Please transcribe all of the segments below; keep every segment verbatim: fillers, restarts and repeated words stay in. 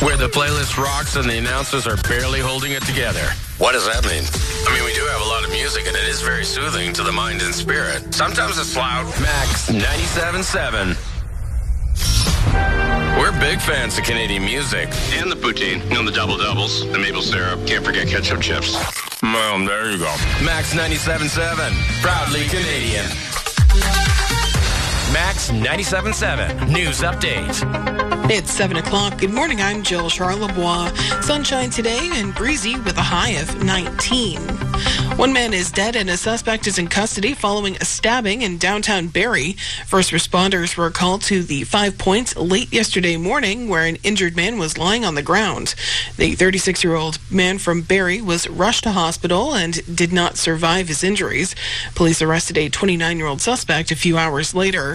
Where the playlist rocks and the announcers are barely holding it together. What does that mean? I mean, we do have a lot of music, and it is very soothing to the mind and spirit. Sometimes it's loud. Max ninety-seven point seven. We're big fans of Canadian music. And the poutine. You know, the double-doubles, the maple syrup. Can't forget ketchup chips. Well, there you go. Max ninety-seven point seven. Proudly Canadian. Max ninety-seven point seven. News update. It's seven o'clock. Good morning. I'm Jill Charlebois. Sunshine today and breezy with a high of nineteen. One man is dead and a suspect is in custody following a stabbing in downtown Barrie. First responders were called to the Five Points late yesterday morning where an injured man was lying on the ground. The thirty-six-year-old man from Barrie was rushed to hospital and did not survive his injuries. Police arrested a twenty-nine-year-old suspect a few hours later.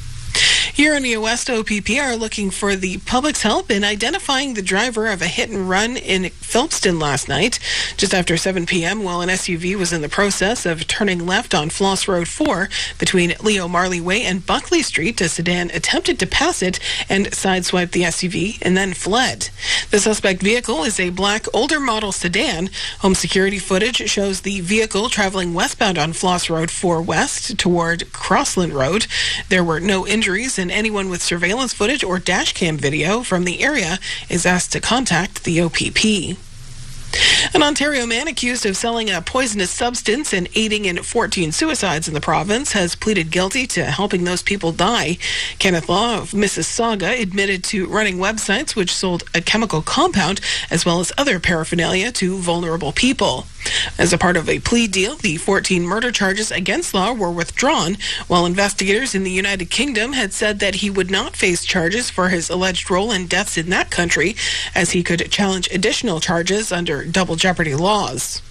Here in the West, O P P are looking for the public's help in identifying the driver of a hit and run in Phelpston last night. Just after seven p.m., while an S U V was in the process of turning left on Floss Road four between Leo Marley Way and Buckley Street, a sedan attempted to pass it and sideswiped the S U V and then fled. The suspect vehicle is a black older model sedan. Home security footage shows the vehicle traveling westbound on Floss Road four West toward Crossland Road. There were no injuries, and anyone with surveillance footage or dash cam video from the area is asked to contact the O P P. An Ontario man accused of selling a poisonous substance and aiding in fourteen suicides in the province has pleaded guilty to helping those people die. Kenneth Law of Mississauga admitted to running websites which sold a chemical compound as well as other paraphernalia to vulnerable people. As a part of a plea deal, the fourteen murder charges against Law were withdrawn, while investigators in the United Kingdom had said that he would not face charges for his alleged role in deaths in that country, as he could challenge additional charges under double jeopardy laws.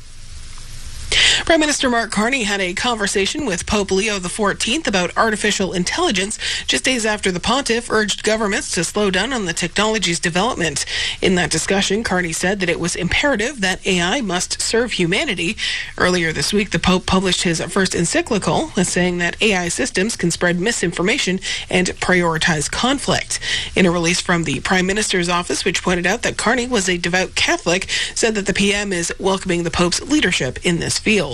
Prime Minister Mark Carney had a conversation with Pope Leo the fourteenth about artificial intelligence just days after the pontiff urged governments to slow down on the technology's development. In that discussion, Carney said that it was imperative that A I must serve humanity. Earlier this week, the Pope published his first encyclical saying that A I systems can spread misinformation and prioritize conflict. In a release from the Prime Minister's office, which pointed out that Carney was a devout Catholic, said that the P M is welcoming the Pope's leadership in this field.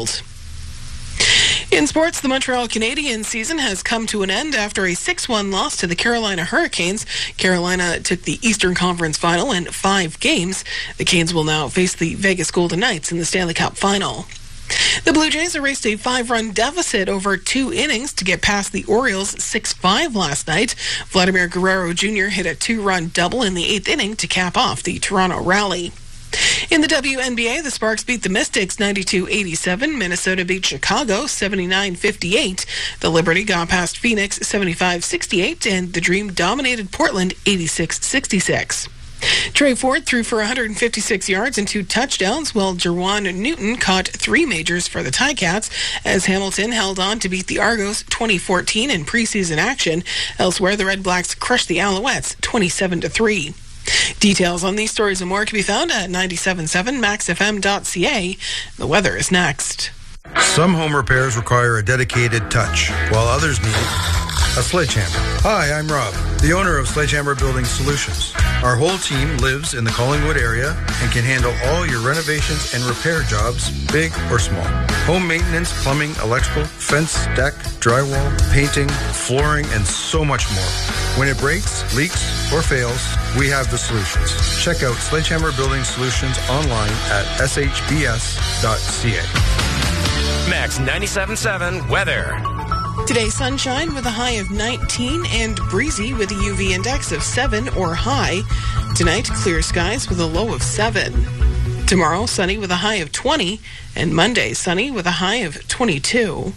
In sports, the Montreal Canadiens season has come to an end after a six one loss to the Carolina Hurricanes. Carolina took the Eastern Conference Final in five games. The Canes will now face the Vegas Golden Knights in the Stanley Cup Final. The Blue Jays erased a five-run deficit over two innings to get past the Orioles six five last night. Vladimir Guerrero Junior hit a two-run double in the eighth inning to cap off the Toronto rally. In the W N B A, the Sparks beat the Mystics ninety-two eighty-seven. Minnesota beat Chicago seventy-nine fifty-eight. The Liberty got past Phoenix seventy-five sixty-eight, and the Dream dominated Portland eighty-six sixty-six. Trey Ford threw for one hundred fifty-six yards and two touchdowns, while Jerwan Newton caught three majors for the Ticats as Hamilton held on to beat the Argos twenty fourteen in preseason action. Elsewhere, the Red Blacks crushed the Alouettes twenty-seven to three. Details on these stories and more can be found at ninety-seven point seven max f m dot c a. The weather is next. Some home repairs require a dedicated touch, while others need a sledgehammer. Hi, I'm Rob, the owner of Sledgehammer Building Solutions. Our whole team lives in the Collingwood area and can handle all your renovations and repair jobs, big or small. Home maintenance, plumbing, electrical, fence, deck, drywall, painting, flooring, and so much more. When it breaks, leaks, or fails, we have the solutions. Check out Sledgehammer Building Solutions online at s h b s dot c a. Max ninety-seven point seven weather. Today, sunshine with a high of nineteen and breezy with a U V index of seven or high. Tonight, clear skies with a low of seven. Tomorrow, sunny with a high of twenty. And Monday, sunny with a high of twenty-two.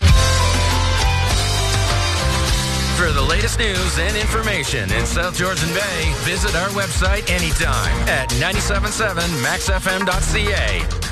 For the latest news and information in South Georgian Bay, visit our website anytime at ninety-seven point seven max f m dot c a.